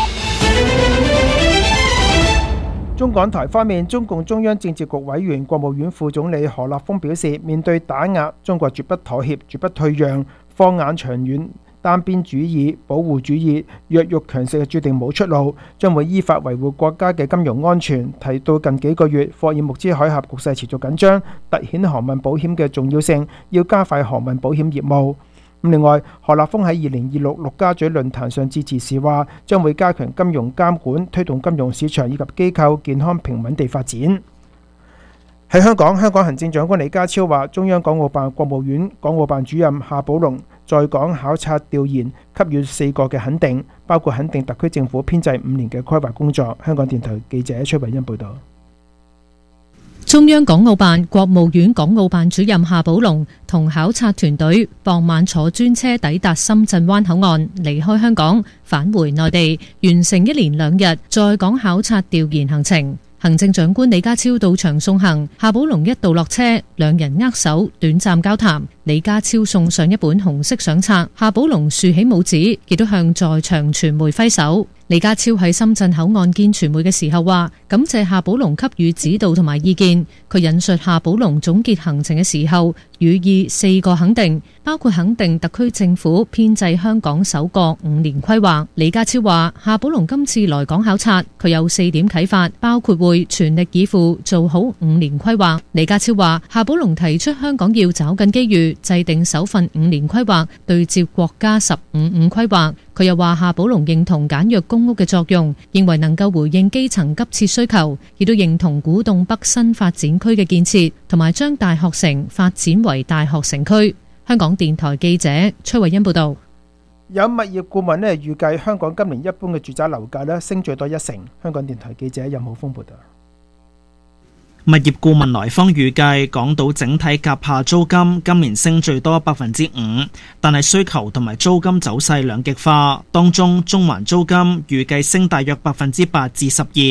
中港台方面，中共中央政治局委員、國務院副總理何立峰表示，面對打壓，中國絕不妥協，絕不退讓，放眼長遠，單邊主義、保護主義、弱肉強食注定冇出路，將會依法維護國家嘅金融安全。提到近幾個月霍爾木茲海峽局勢持續緊張，凸顯航運保險嘅重要性，要加快航運保險業務。另外，何立峰喺二零二六陸家嘴論壇上致辭時話，將會加強金融監管，推動金融市場以及機構健康平穩地發展。喺香港，香港行政長官李家超話，中央港澳辦、國務院港澳辦主任夏寶龍在港考察調研，給予四個嘅肯定，包括肯定特區政府編制五年嘅規劃工作。香港電台記者崔慧欣報道。 中央港澳辦、國務院港澳辦主任夏寶龍同考察團隊傍晚坐專車抵達深圳灣口岸，離開香港返回內地，完成一連兩日在港考察調研行程。行政長官李家超到場送行，夏寶龍一度落車，兩人握手短暫交談。李家超送上一本紅色相冊，夏寶龍豎起拇指，亦都向在場傳媒揮手。李家超喺深圳口岸見傳媒嘅時候話，感謝夏寶龍給予指導同埋意見。佢引述夏寶龍總結行程嘅時候，予以四個肯定，包括肯定特區政府編制香港首個五年規劃。李家超話，夏寶龍今次來港考察，佢有四點啟發，包括會全力以赴做好五年規劃。李家超話，夏寶龍提出香港要找緊機遇，制定首份五年規劃，對接國家十五五規劃。佢又話，夏寶龍認同簡約公屋嘅作用，認為能夠回應基層急切需求，亦都認同古洞北新發展區嘅建設，同埋將大學城發展為大學城區。香港電台記者崔慧欣報道。 有物業顧問咧預計香港今年一般嘅住宅樓價咧升最多一成。香港電台記者任浩峰報道。 物業顧問來方預計港島整體夾下租金今年升最多百分之五，但係需求同埋租金走勢兩極化，當中中環租金預計升大約百分之八至十二，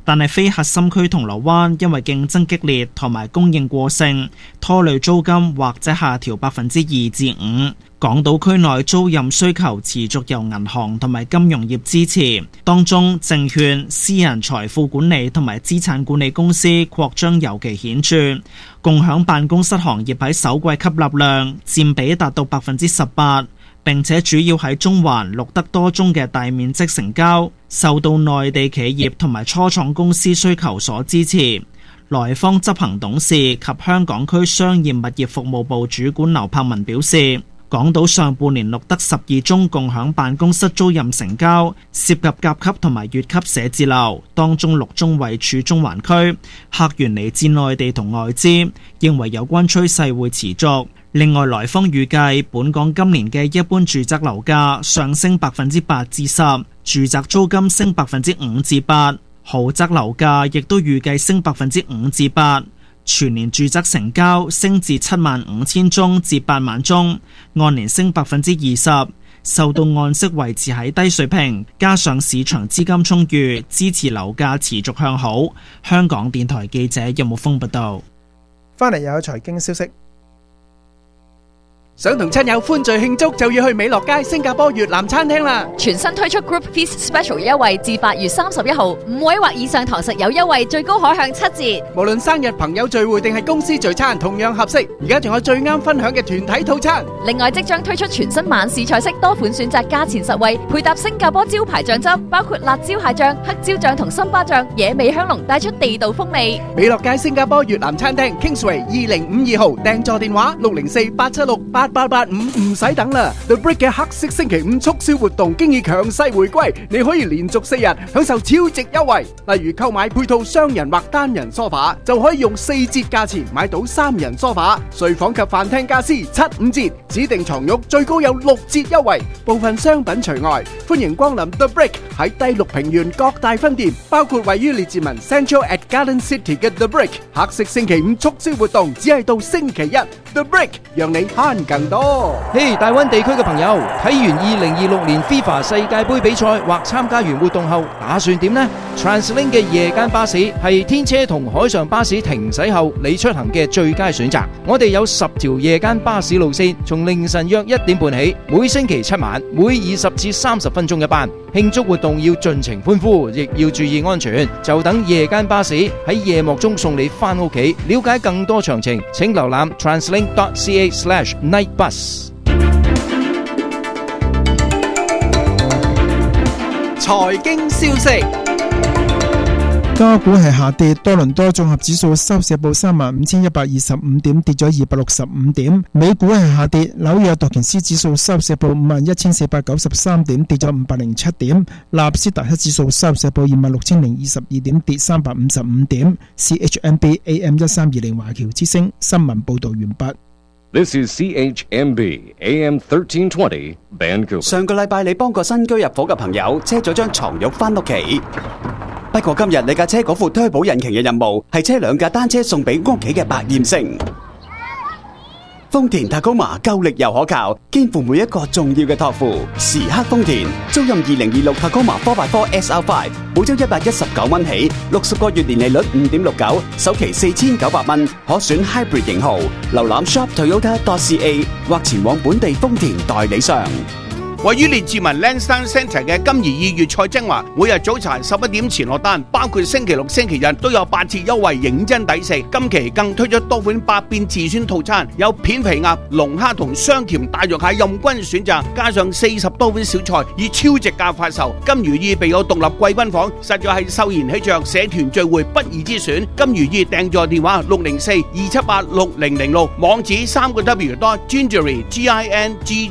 但係非核心區銅鑼灣因為競爭激烈同埋供應過剩，拖累租金或者下調百分之二至五。港島區內租賃需求持續由銀行同埋金融業支持，當中證券、私人財富管理同埋資產管理公司擴張尤其顯著。共享辦公室行業喺首季吸納量佔比達到百分之十八，並且主要喺中環錄得多宗嘅大面積成交，受到內地企業同埋初創公司需求所支持。萊坊執行董事及香港區商業物業服務部主管劉柏文表示，港島上半年錄得十二宗共享辦公室租賃成交，涉及甲級同埋乙級寫字樓，當中六宗位處中環區，客源嚟自內地同外資，認為有關趨勢會持續。另外，萊坊預計本港今年嘅一般住宅樓價上升百分之八至十，住宅租金升百分之五至八，豪宅樓價亦都預計升百分之五至八。全年住宅成交升至七萬五千宗至八萬宗，按年升百分之二十，受到按息維持喺低水平，加上市場資金充裕，支持樓價持續向好。香港電台記者任木峰報道。 翻嚟又有財經消息。 想同親友歡聚慶祝，就要去美樂街新加坡越南餐廳啦！ 全新推出 Group Feast Special 優惠，至八月三十一號，五位或以上堂食有優惠，最高可享七折。 無論生日、朋友聚會定係公司聚餐，同樣合適。而家仲有最啱分享嘅團體套餐。 另外，即將推出全新晚市菜式，多款選擇，價錢實惠，配搭新加坡招牌醬汁，包括辣椒蟹醬、黑椒醬同森巴醬，野味香濃，帶出地道風味。 美樂街新加坡越南餐廳 Kingsway 二零五二號，訂座電話六零四八七六八八八五，唔使等啦 ！The Brick 嘅黑色星期五促銷活動經已強勢回歸，你可以連續四日享受超值優惠。例如購買配套雙人或單人梳化，就可以用四折價錢買到三人梳化。睡房及飯廳家私七五折，指定床褥最高有六折優惠，部分商品除外。歡迎光臨 The Brick 喺第六平原各大分店，包括位於列治文 Central at Garden City 嘅 The Brick 黑色星期五促銷活動，只係到星期一。The Brick 讓你慳更多。 嘿，大灣地區嘅朋友，睇完二零二六年 FIFA 世界盃比賽或參加完活動後，打算點呢？ TransLink 嘅夜間巴士係天車同海上巴士停駛後你出行嘅最佳選擇。我哋有十條夜間巴士路線，從凌晨約一點半起，每星期七晚，每二十至三十分鐘一班。慶祝活動要盡情歡呼，亦要注意安全。就等夜間巴士喺夜幕中送你返屋企。了解更多詳情，請瀏覽 translink dot c a slash night bus。 財經消息。 加股係下跌，多倫多綜合指數收市報三萬五千一百二十五點，跌咗二百六十五點。美股係下跌，紐約道瓊斯指數收市報五萬一千四百九十三點，跌咗五百零七點。納斯達克指數收市報二萬六千零二十二點，跌三百五十五點。C H M B A M 一三二零華僑之聲新聞報道完畢。 This is C H M B A M thirteen twenty Vancouver。 上個禮拜你幫個新居入伙嘅朋友車咗張床褥返屋企，不過今日你架車嗰副推保引擎嘅任務係車兩架單車送俾屋企嘅百厭星。豐田塔高馬夠力又可靠，肩負每一個重要嘅託付。時刻豐田，租賃二零二六塔高馬 four by four S R five， 每周一百一十九蚊起，六十個月年利率五點六九，首期四千九百蚊，可選 Hybrid 型號。瀏覽 shop toyota dot c a 或前往本地豐田代理商。 位於列治文 Lansdowne Centre 嘅金怡意粵菜精華，每日早茶十一點前落單，包括星期六、星期日都有八折優惠，認真抵食。今期更推出多款百變自選套餐，有片皮鴨、龍蝦同雙甜大肉蟹任君選擇，加上四十多款小菜，以超值價發售。金如意備有獨立貴賓房，實在係秀賢喜鵲社團聚會不二之選。金如意訂座電話六零四二七八六零零六，網址三個 W dot gingery G I N G